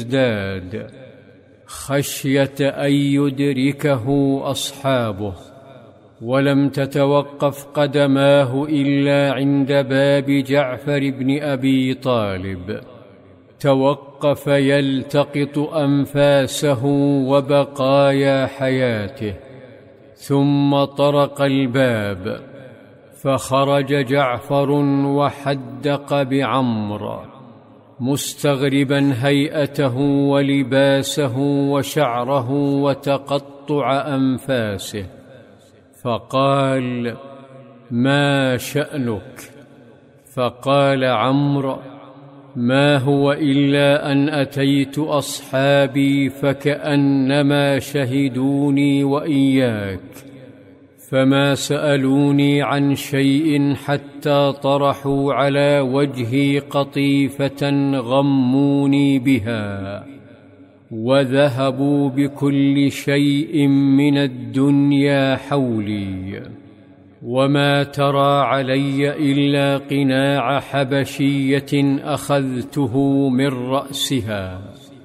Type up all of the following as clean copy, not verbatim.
يزداد خشية أن يدركه أصحابه، ولم تتوقف قدماه إلا عند باب جعفر بن أبي طالب. توقف يلتقط أنفاسه وبقايا حياته، ثم طرق الباب، فخرج جعفر وحدق بعمرو، مستغربا هيئته ولباسه وشعره وتقطع أنفاسه، فقال: ما شأنك؟ فقال عمرو: ما هو إلا أن أتيت أصحابي فكأنما شهدوني وإياك، فما سألوني عن شيء حتى طرحوا على وجهي قطيفة غموني بها، وذهبوا بكل شيء من الدنيا حولي، وما ترى علي إلا قناع حبشية أخذته من رأسها.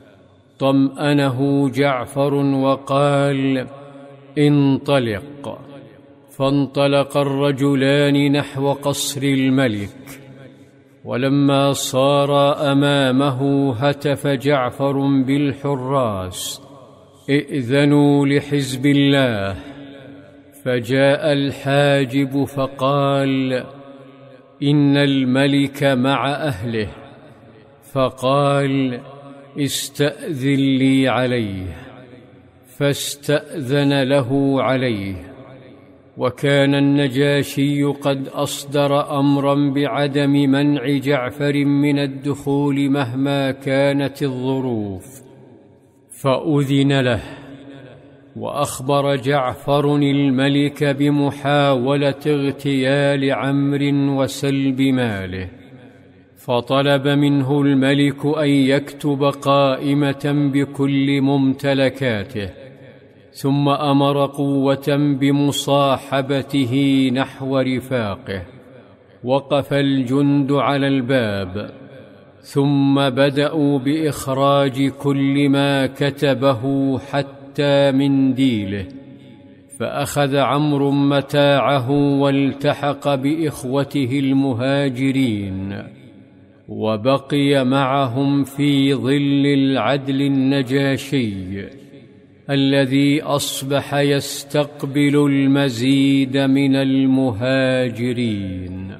طمأنه جعفر وقال: انطلق. فانطلق الرجلان نحو قصر الملك، ولما صار أمامه هتف جعفر بالحراس: ائذنوا لحزب الله. فجاء الحاجب فقال: إن الملك مع أهله. فقال: استأذن لي عليه. فاستأذن له عليه. وكان النجاشي قد أصدر أمرا بعدم منع جعفر من الدخول مهما كانت الظروف، فأذن له. وأخبر جعفر الملك بمحاولة اغتيال عمرو وسلب ماله، فطلب منه الملك أن يكتب قائمة بكل ممتلكاته، ثم أمر قوة بمصاحبته نحو رفاقه. وقف الجند على الباب، ثم بدأوا بإخراج كل ما كتبه حتى منديله، فأخذ عمرو متاعه والتحق بإخوته المهاجرين، وبقي معهم في ظل العدل النجاشي الذي أصبح يستقبل المزيد من المهاجرين.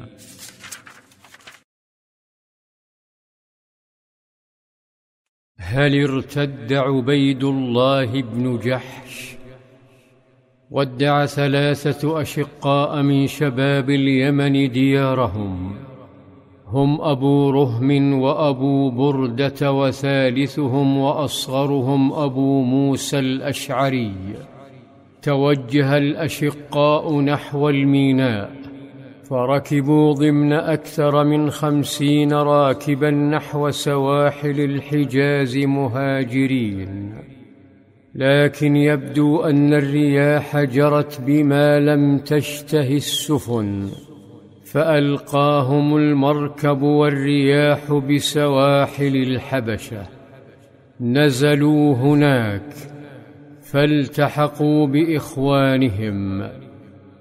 هل ارتد عبيد الله بن جحش؟ ودع 3 أشقاء من شباب اليمن ديارهم، هم أبو رهم وأبو بردة، وثالثهم وأصغرهم أبو موسى الأشعري. توجه الأشقاء نحو الميناء، فركبوا ضمن أكثر من 50 راكبا نحو سواحل الحجاز مهاجرين، لكن يبدو أن الرياح جرت بما لم تشته السفن، فألقاهم المركب والرياح بسواحل الحبشة. نزلوا هناك فالتحقوا بإخوانهم،